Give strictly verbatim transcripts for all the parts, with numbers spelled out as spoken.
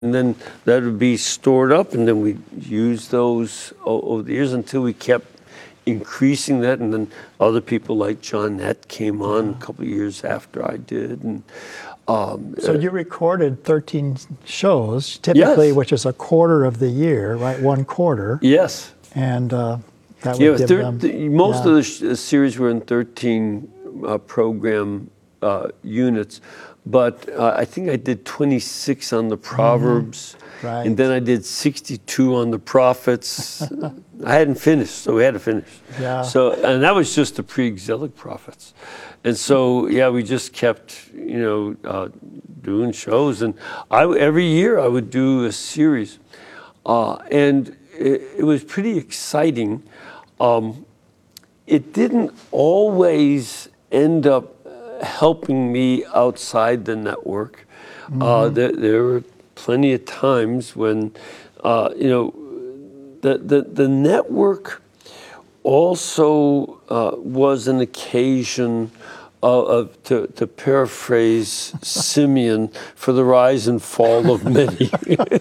And then that would be stored up, and then we use those o- over the years until we kept increasing that. And then other people like Johnette came on a couple of years after I did. And um, so you recorded thirteen shows, typically, yes. which is a quarter of the year, right? One quarter. Yes. And uh, that would Yeah, give thir- them... the, most yeah. of the sh- series were in thirteen uh, program uh, units. But uh, I think I did twenty-six on the Proverbs, mm-hmm. right. and then I did sixty-two on the Prophets. I hadn't finished, so we had to finish. Yeah. So, and that was just the pre-exilic prophets. And so, yeah, we just kept, you know, uh, doing shows. And I, every year I would do a series. Uh, and it, it was pretty exciting. Um, it didn't always end up helping me outside the network. Mm-hmm. Uh, there, there were plenty of times when, uh, you know, the, the, the network also uh, was an occasion of, of to, to paraphrase Simeon, for the rise and fall of many.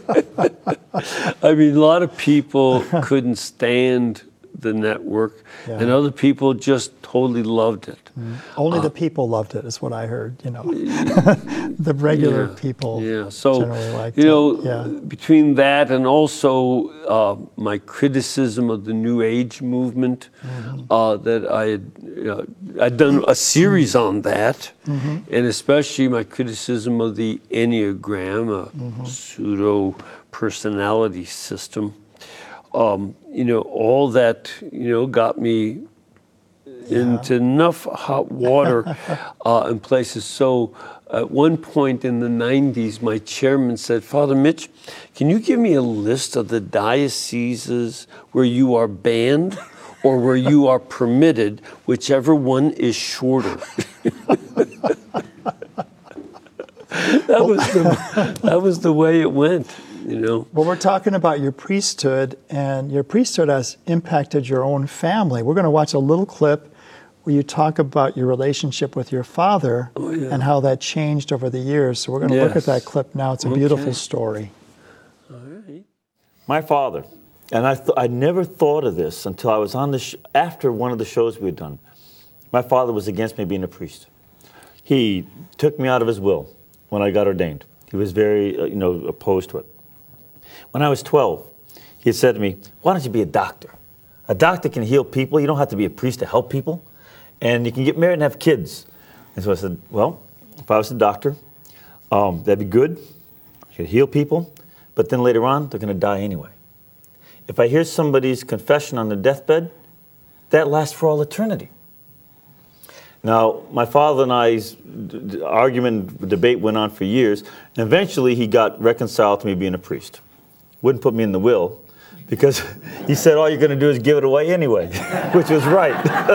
I mean, a lot of people couldn't stand the network, yeah. and other people just totally loved it. Mm. Only uh, the people loved it, is what I heard. You know, the regular yeah, people yeah. So, generally liked you know, it. Yeah. between that and also uh, my criticism of the New Age movement, mm-hmm. uh, that I had uh, I'd done a series on that, mm-hmm. and especially my criticism of the Enneagram, a mm-hmm. pseudo personality system. Um, you know, all that, you know, got me yeah. into enough hot water uh, in places. So at one point in the nineties, my chairman said, Father Mitch, can you give me a list of the dioceses where you are banned or where you are permitted, whichever one is shorter? that, was the, that was the way it went. You know. Well, we're talking about your priesthood, and your priesthood has impacted your own family. We're going to watch a little clip where you talk about your relationship with your father oh, yeah. and how that changed over the years. So we're going to yes. look at that clip now. It's a okay. beautiful story. All right. My father, and I th- I never thought of this until I was on the sh- after one of the shows we had done. My father was against me being a priest. He took me out of his will when I got ordained. He was very, uh, you know, opposed to it. When I was twelve, he had said to me, why don't you be a doctor? A doctor can heal people. You don't have to be a priest to help people. And you can get married and have kids. And so I said, well, if I was a doctor, um, that'd be good. I could heal people. But then later on, they're going to die anyway. If I hear somebody's confession on their deathbed, that lasts for all eternity. Now, my father and I's argument, debate went on for years. And eventually, he got reconciled to me being a priest. Wouldn't put me in the will, because he said all you're going to do is give it away anyway, which was right.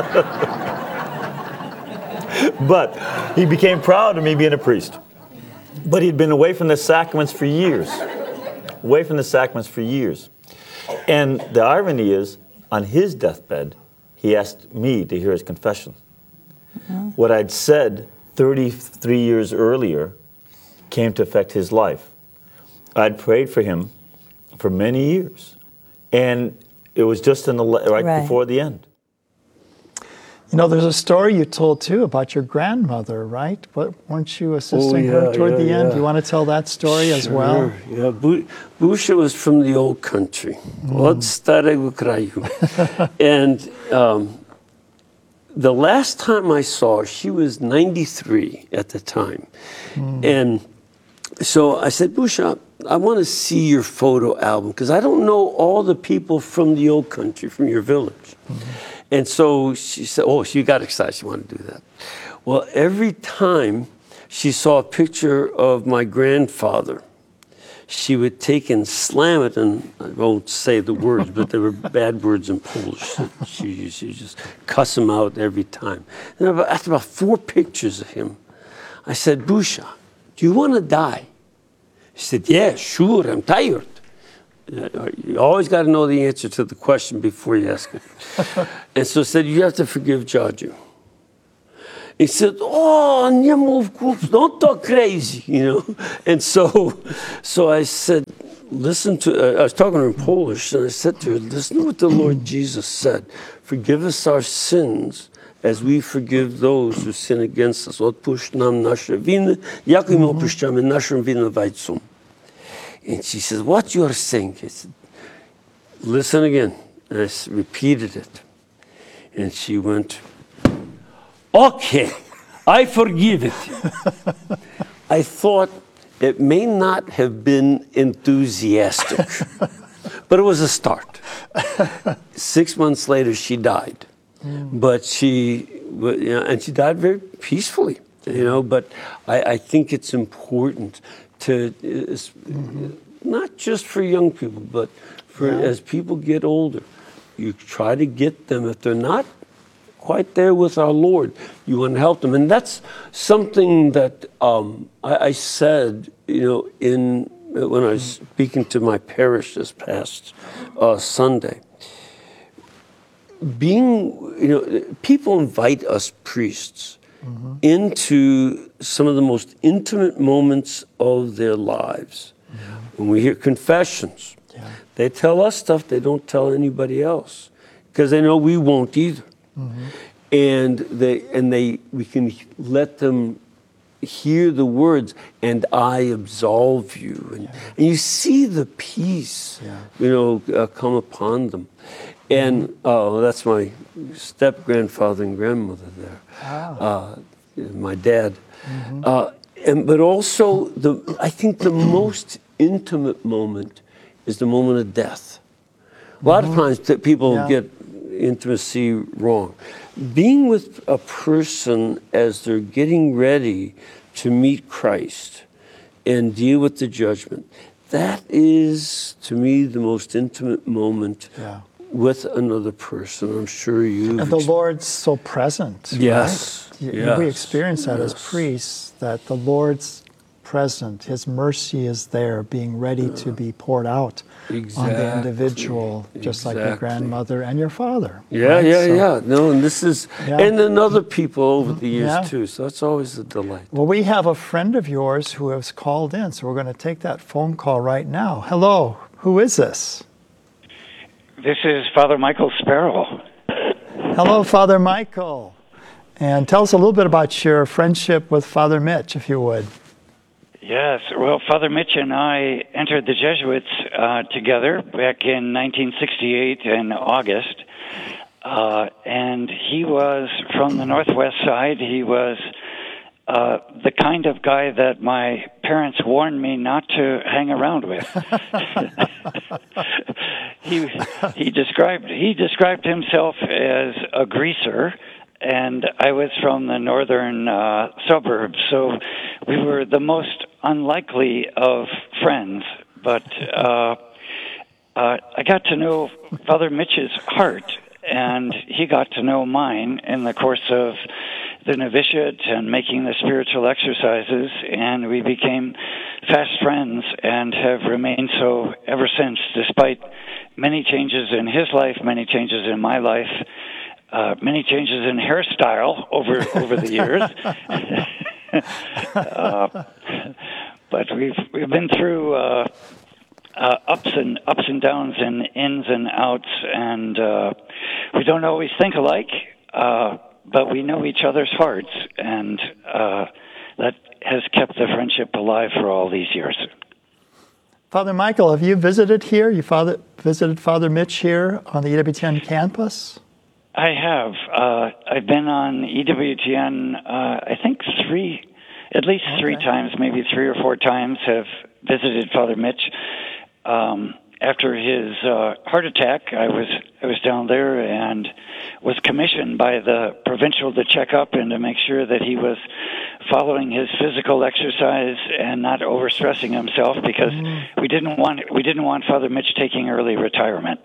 But he became proud of me being a priest. But he'd been away from the sacraments for years, away from the sacraments for years. And the irony is, on his deathbed, he asked me to hear his confession. Mm-hmm. What I'd said thirty-three years earlier came to affect his life. I'd prayed for him for many years, and it was just in the right, right before the end. You know, there's a story you told too about your grandmother, right? But weren't you assisting oh, yeah, her toward yeah, the end? yeah. Do you want to tell that story sure, as well? Yeah, Bu- Busha was from the old country, od starego kraju, and um, the last time I saw her, she was ninety-three at the time, mm. and so I said, Busha, I want to see your photo album because I don't know all the people from the old country, from your village. Mm-hmm. And so she said, oh, she got excited. She wanted to do that. Well, every time she saw a picture of my grandfather, she would take and slam it, and I won't say the words, but they were bad words in Polish. She, she just cuss him out every time. And about, after about four pictures of him, I said, Busha, do you want to die? She said, yeah, sure, I'm tired. You always got to know the answer to the question before you ask it. And so I said, you have to forgive Jaju. He said, "Oh, nie mów głup, don't talk crazy," you know. And so, so I said, "Listen to." Uh, I was talking to her in Polish, and I said to her, "Listen to what the Lord Jesus said. Forgive us our sins, as we forgive those who sin against us. Odpuść nam nasze winy, jak i my odpuszczamy naszym winowajcom." And she said, "What you are saying?" I said, "Listen again." And I s- repeated it. And she went, "Okay, I forgive it." I thought it may not have been enthusiastic, but it was a start. Six months later, she died. Mm. But she, you know, and she died very peacefully, you know, but I, I think it's important to, uh, mm-hmm. not just for young people, but for yeah. as people get older, you try to get them, if they're not quite there with our Lord, you want to help them. And that's something that um, I, I said, you know, in when I was speaking to my parish this past uh, Sunday. Being, you know, people invite us priests mm-hmm. into some of the most intimate moments of their lives. Mm-hmm. When we hear confessions, yeah. they tell us stuff they don't tell anybody else because they know we won't either. Mm-hmm. And they and they we can let them hear the words, "And I absolve you," and, yeah. and you see the peace, yeah. you know, uh, come upon them. And oh, that's my step grandfather and grandmother there, ah. uh, my dad. Mm-hmm. Uh, and but also the I think the most intimate moment is the moment of death. A lot mm-hmm. of times that people yeah. get intimacy wrong. Being with a person as they're getting ready to meet Christ and deal with the judgment, that is to me the most intimate moment. Yeah. With another person. I'm sure you. And the Lord's so present. Yes. Right? yes. We experience that yes. as priests, that the Lord's present, His mercy is there, being ready to be poured out exactly. on the individual, just exactly. like your grandmother and your father. Yeah, right? yeah, so, yeah. No, and this is, yeah. and then other people over the years yeah. too, so that's always a delight. Well, we have a friend of yours who has called in, so we're going to take that phone call right now. Hello, who is this? This is Father Michael Sparrow. Hello, Father Michael. And tell us a little bit about your friendship with Father Mitch, if you would. Yes, well, Father Mitch and I entered the Jesuits uh, together back in nineteen sixty-eight in August. Uh, and he was from the Northwest side. He was uh, the kind of guy that my parents warned me not to hang around with. he he described he described himself as a greaser, and I was from the northern uh, suburbs, so we were the most unlikely of friends. But uh, uh, I got to know Father Mitch's heart, and he got to know mine in the course of the novitiate and making the spiritual exercises, and we became fast friends and have remained so ever since, despite many changes in his life, many changes in my life, uh, many changes in hairstyle over over the years. uh, but we've we've been through uh, uh, ups and ups and downs and ins and outs, and uh, we don't always think alike. Uh, But we know each other's hearts, and uh, that has kept the friendship alive for all these years. Father Michael, have you visited here? You father, visited Father Mitch here on the E W T N campus? I have. Uh, I've been on E W T N, uh, I think three, at least okay. three times, maybe three or four times, have visited Father Mitch. Um, after his uh, heart attack, I was I was down there and was commissioned by the provincial to check up and to make sure that he was following his physical exercise and not overstressing himself, because mm. we didn't want we didn't want Father Mitch taking early retirement.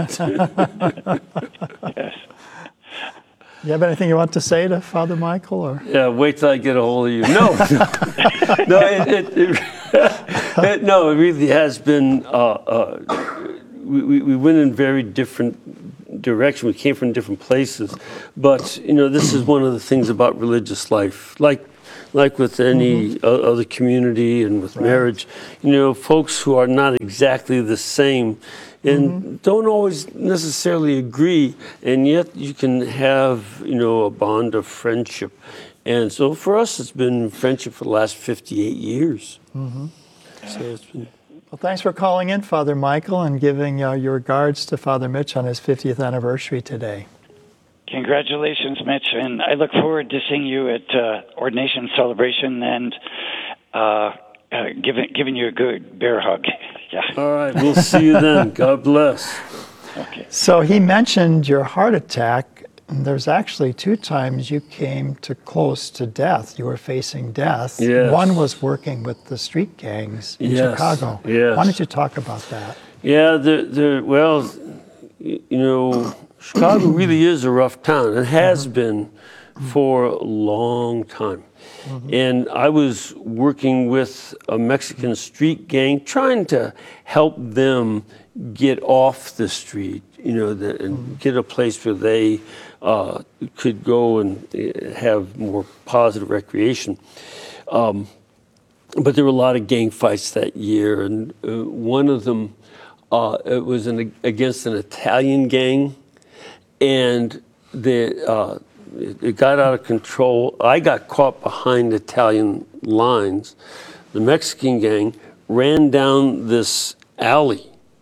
Yes. You have anything you want to say to Father Michael? Or yeah, wait till I get a hold of you. No, no, it, it, it, it, no, it really has been. Uh, uh, we, we went in very different direction. We came from different places. But, you know, this is one of the things about religious life. Like like with any mm-hmm. o- other community and with right. marriage, you know, folks who are not exactly the same and mm-hmm. don't always necessarily agree, and yet you can have, you know, a bond of friendship. And so for us, it's been friendship for the last fifty-eight years. Mm-hmm. So it's been... Well, thanks for calling in, Father Michael, and giving uh, your regards to Father Mitch on his fiftieth anniversary today. Congratulations, Mitch, and I look forward to seeing you at uh, ordination celebration and uh, uh, giving giving you a good bear hug. Yeah. All right, we'll see you then. God bless. Okay. So he mentioned your heart attack. There's actually two times you came to close to death. You were facing death. Yes. One was working with the street gangs in yes. Chicago. Yes. Why don't you talk about that? Yeah, the the well, you know, Chicago really is a rough town. It has mm-hmm. been for a long time. Mm-hmm. And I was working with a Mexican street gang, trying to help them get off the street, you know, the, and mm-hmm. get a place where they uh, could go and have more positive recreation. Um, but there were a lot of gang fights that year, and uh, one of them, uh, it was an, against an Italian gang, and the uh, it, it got out of control. I got caught behind Italian lines. The Mexican gang ran down this alley,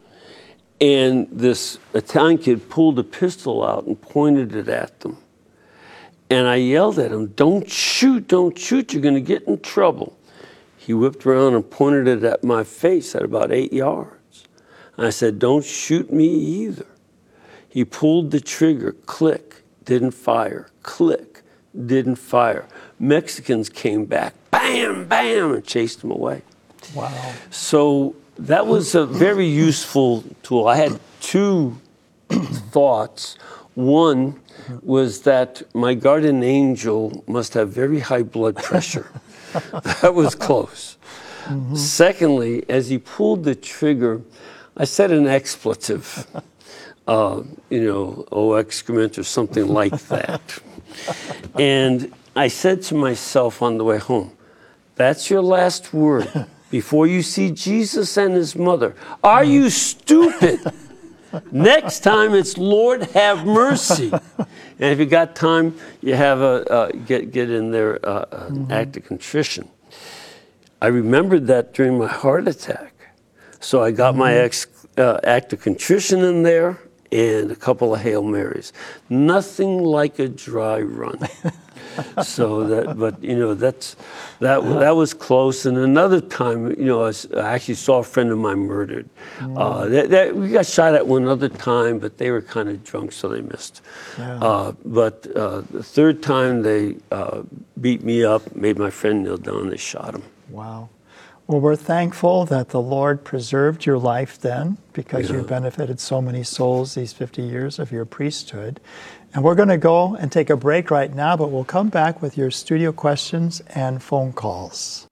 and this Italian kid pulled a pistol out and pointed it at them. And I yelled at him, "Don't shoot, don't shoot, you're going to get in trouble." He whipped around and pointed it at my face at about eight yards. And I said, "Don't shoot me either." He pulled the trigger, click, didn't fire, click, didn't fire. Mexicans came back, bam, bam, and chased him away. Wow. So that was a very useful tool. I had two thoughts. One was that my guardian angel must have very high blood pressure. That was close. Mm-hmm. Secondly, as he pulled the trigger, I said an expletive, uh, you know, oh, excrement or something like that. And I said to myself on the way home, that's your last word before you see Jesus and his mother. Are you stupid? Next time it's Lord have mercy. And if you got time, you have a uh, get get in there uh, an mm-hmm. act of contrition. I remembered that during my heart attack, so I got mm-hmm. my ex, uh, act of contrition in there and a couple of Hail Marys. Nothing like a dry run. So that, but you know, that's that that was close. And another time, you know, I, was, I actually saw a friend of mine murdered. Mm. Uh, that, that, we got shot at one other time, but they were kind of drunk, so they missed. Yeah. Uh, but uh, the third time, they uh, beat me up, made my friend kneel down, they shot him. Wow. Well, we're thankful that the Lord preserved your life then, because yeah. you benefited so many souls these fifty years of your priesthood. And we're going to go and take a break right now, but we'll come back with your studio questions and phone calls.